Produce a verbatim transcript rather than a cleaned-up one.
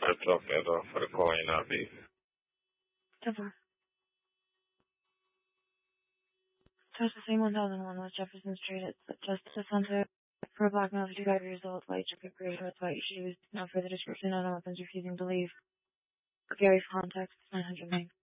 I dropped that off for the coin I be. Temple. So it's the same one thousand one West Jefferson Street. It's just a sunset for a black male fifty-five years old, white jacket, gray shorts, white shoes. No further description on weapons refusing to leave. Gary for contact, nine hundred nine.